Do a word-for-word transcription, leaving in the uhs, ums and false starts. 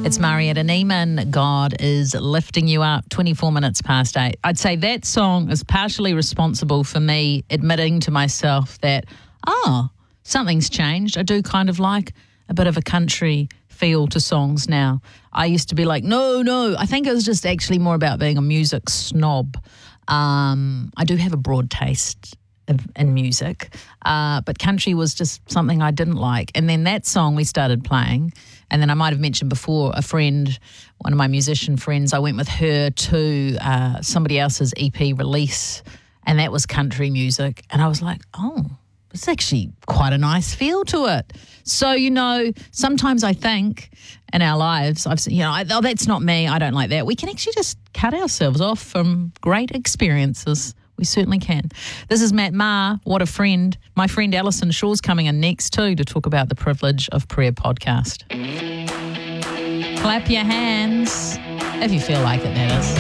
It's Marietta Neiman. God is lifting you up. twenty-four minutes past eight. I'd say that song is partially responsible for me admitting to myself that, oh, something's changed. I do kind of like a bit of a country feel to songs now. I used to be like, no, no. I think it was just actually more about being a music snob. Um, I do have a broad taste in music, uh, but country was just something I didn't like. And then that song we started playing, and then I might have mentioned before a friend, one of my musician friends, I went with her to uh, somebody else's E P release, and that was country music. And I was like, oh, it's actually quite a nice feel to it. So, you know, sometimes I think in our lives, I've you know, I, oh, that's not me, I don't like that. We can actually just cut ourselves off from great experiences. We certainly can. This is Matt Maher, What a Friend. My friend Alison Shaw's coming in next too to talk about the Privilege of Prayer podcast. Clap your hands, if you feel like it, that is.